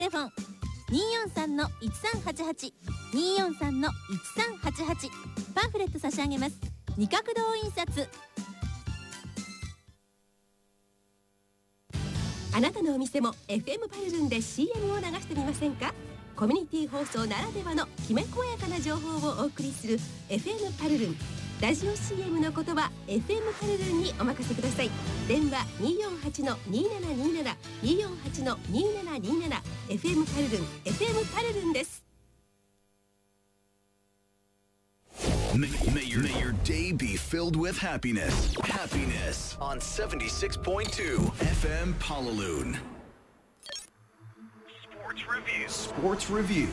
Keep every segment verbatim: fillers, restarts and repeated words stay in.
テレフォン にーよんさんのいちさんはちはち にーよんさんのいちさんはちはち、パンフレット差し上げます。二角堂印刷。 あなたのお店も エフエム パルルンで シーエム を流してみませんか？コミュニティ放送ならではのきめ細やかな情報をお送りする エフエム パルルン。ラジオ シーエム の言葉 エフエム パルルンにお任せください。電話 にーよんはちのにーななにーなな にーよんはちのにーななにーなな エフエム パルルン エフエム パルルンです。 May, may, your, may your day be filled with happiness. Happiness on seventy-six point two F M Palaloon. Sports Review. Sports Review.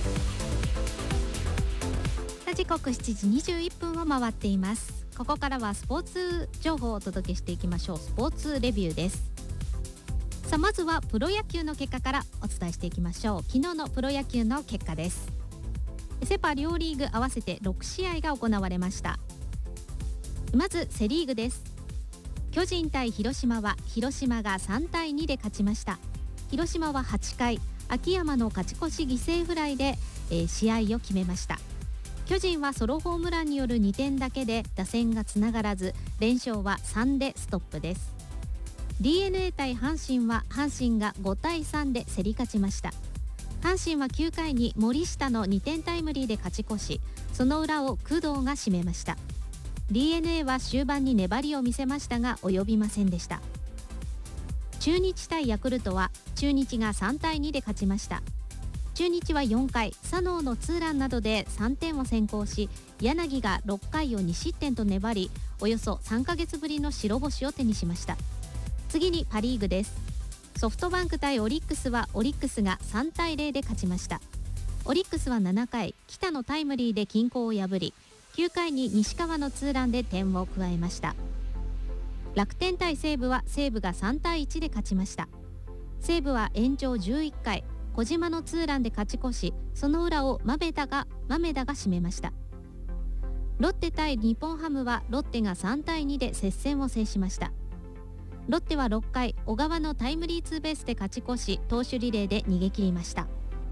時刻しちじにじゅういっぷんを回っています。ここからはスポーツ情報をお届けしていきましょう。スポーツレビューです。さあまずはプロ野球の結果からお伝えしていきましょう。昨日のプロ野球の結果です。セパ両リーグ合わせてろくしあいが行われました。まずセリーグです。巨人対広島は広島がさんたいにで勝ちました。広島ははちかい秋山の勝ち越し犠牲フライで、えー、試合を決めました。巨人はソロホームランによるにてんだけで打線がつながらず、連勝はさんでストップです。 ディーエヌエー 対阪神は阪神がごたいさんで競り勝ちました。阪神はきゅうかいに森下のにてんタイムリーで勝ち越し、その裏を工藤が締めました。 ディーエヌエー は終盤に粘りを見せましたが及びませんでした。中日対ヤクルトは中日がさんたいにで勝ちました。中日はよんかい佐納のツーランなどでさんてんを先行し、柳がろっかいをにしってんと粘り、およそさんかげつぶりの白星を手にしました。次にパリーグです。ソフトバンク対オリックスはオリックスがさんたいゼロで勝ちました。オリックスはななかい北のタイムリーで均衡を破り、きゅうかいに西川のツーランで点を加えました。楽天対西武は西武がさんたいいちで勝ちました。西武は延長じゅういっかい小島のツーランで勝ち越し、その裏を豆田が豆田が締めました。ロッテ対日本ハムはロッテがさんたいにで接戦を制しました。ロッテはろっかい小川のタイムリーツーベースで勝ち越し、投手リレーで逃げ切りました。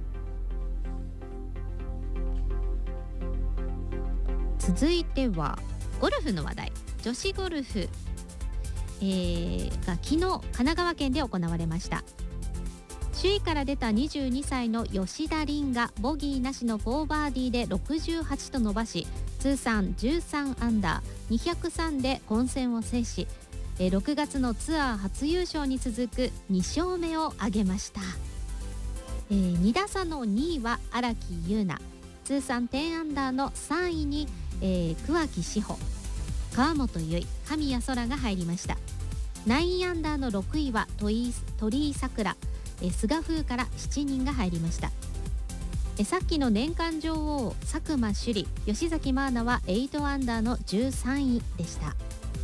続いてはゴルフの話題。女子ゴルフ、えー、が昨日神奈川県で行われました。首位から出たにじゅうにさいの吉田鈴がボギーなしのよんバーディーでろくじゅうはちと伸ばし、通算じゅうさんアンダーにひゃくさんで混戦を制し、ろくがつのツアー初優勝に続くにしょうめを挙げました。えー、に打差のにいは荒木優奈、通算じゅうアンダーのさんいに、えー、桑木志保、川本結衣、神谷そらが入りました。きゅうアンダーのろくいは鳥居さくら、菅風からしちにんが入りました。えさっきの年間女王佐久間朱里、吉崎真奈ははちアンダーのじゅうさんいでした。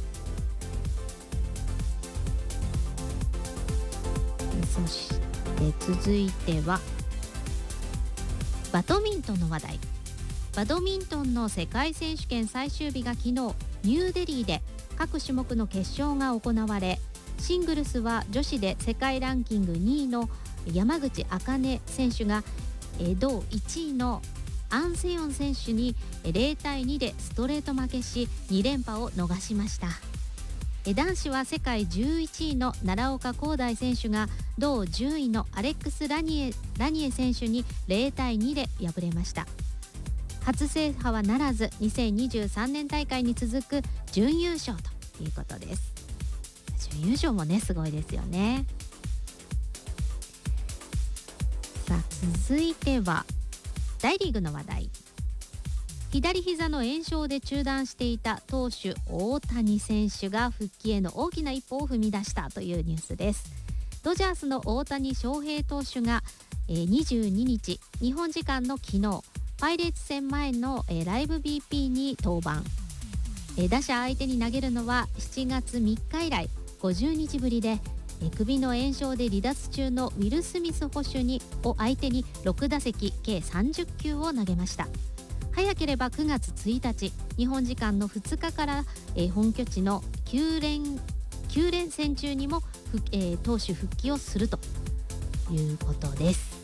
そして続いてはバドミントンの話題。バドミントンの世界選手権最終日が昨日ニューデリーで各種目の決勝が行われ、シングルスは女子で世界ランキングにいの山口茜選手が同いちいのアン・セヨン選手にゼロたいにでストレート負けしに連覇を逃しました。男子は世界じゅういちいの奈良岡功大選手が同じゅういのアレックス・ラニエ、ラニエ選手にゼロたいにで敗れました。初制覇はならずにせんにじゅうさんねん大会に続く準優勝ということです。準優勝もねすごいですよね。さあ続いては大リーグの話題。左膝の炎症で中断していた投手大谷選手が復帰への大きな一歩を踏み出したというニュースです。ドジャースの大谷翔平投手がにじゅうににち日本時間の昨日パイレーツ戦前のライブ ビーピー に登板。打者相手に投げるのはしちがつみっか以来ごじゅうにちぶりで、首の炎症で離脱中のウィル・スミス捕手にを相手にろくだせき計さんじゅっきゅうを投げました。早ければくがつついたち日本時間のふつかから本拠地のきゅう連きゅう連戦中にも、えー、投手復帰をするということです。